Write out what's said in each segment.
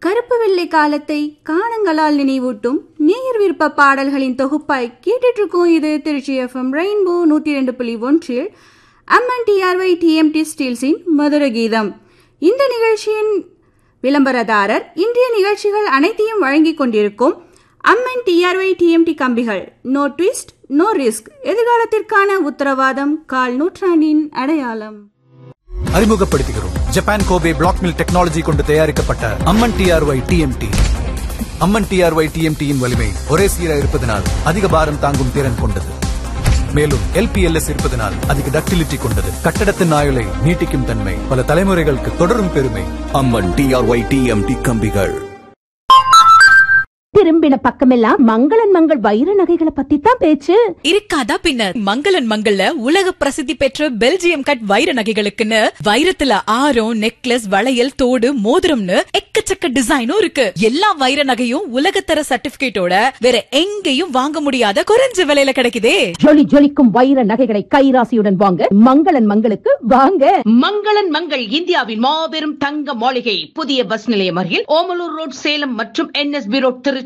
கருப்பு வெள்ளை காலத்தை காணங்களால் நினைவூட்டும் நேயர் விருப்ப பாடல்களின் தொகுப்பாய் கேட்டுட்டு இருக்கோம். இது திருச்சி FM ரெயின்போ 102.1 அம்மன் TRY TMT ஸ்டீல்ஸின் மதுர கீதம். இந்த நிகழ்ச்சியின் விளம்பரதாரர் இன்றைய நிகழ்ச்சிகள் அனைத்தையும் வழங்கிக் கொண்டிருக்கும் அம்மன் TRY TMT கம்பிகள். நோ ட்விஸ்ட் நோ ரிஸ்க், எதிர்காலத்திற்கான உத்தரவாதம், கால் நூற்றாண்டின் அடையாளம். அறிமுகப்படுத்துகிறோம் Japan Kobe black mill technology கொண்டு தயாரிக்கப்பட்ட அம்மன் TRY TMT. அம்மன் TRY TMT யின் வலிமை ஒரே சீராக இருப்பதனால் அதிக பாரம் தாங்கும் திறன் கொண்டது. மேலும் LPLS இருப்பதனால் அதிக டக்டிலிட்டி கொண்டது. கட்டடத்தின் ஆயுளை நீட்டிக்கும் தன்மை, பல தலைமுறைகளுக்கு தொடரும் பெருமை. அம்மன் TRY TMT கம்பிகள். திரும்பின பக்கமெல்லாம் மங்களன் மங்கள் வைர நகைகளை பத்தி தான் பேச்சு. இருக்காதா பின்னர், மங்களன் மங்கள்ல உலக பிரசித்தி பெற்ற பெல்ஜியம் கட் வைர நகைகளுக்குன்னு வைரத்துல ஆரம், நெக்லஸ், வளையல், தோடு, மோதிரம்னு எக்கச்சக்க டிசைனும் இருக்கு. எல்லா வைர நகையும் உலகத்தர சர்டிபிகேட்டோட வேற எங்கேயும் வாங்க முடியாத குறைஞ்ச விலையில கிடைக்குதே. ஜொலி ஜொலிக்கும் வைர நகைகளை கைராசியுடன் வாங்க மங்களன் மங்களுக்கு வாங்க. மங்களன் மங்கள் இந்தியாவின் மாபெரும் தங்க மாளிகை, புதிய பஸ் நிலையம் அருகில் ஓமலூர் ரோட், சேலம் மற்றும் NSB ரோட், திருச்சி.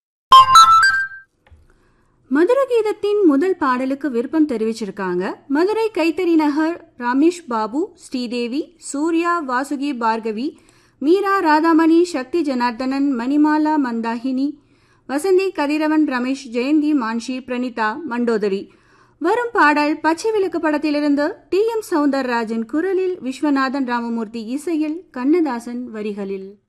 மதுர கீதத்தின் முதல் பாடலுக்கு விருப்பம் தெரிவிச்சிருக்காங்க மதுரை கைத்தறி நகர் ரமேஷ் பாபு, ஸ்ரீதேவி, சூர்யா, வாசுகி, பார்கவி, மீரா, ராதாமணி, சக்தி, ஜனார்தனன், மணிமாலா, மந்தாகினி, வசந்தி, கதிரவன், ரமேஷ், ஜெயந்தி, மான்ஷி, பிரணிதா, மண்டோதரி. வரும் பாடல் பச்சை விளக்கு படத்திலிருந்து TM சௌந்தரராஜன் குரலில், விஸ்வநாதன் ராமமூர்த்தி இசையில், கண்ணதாசன் வரிகளில்.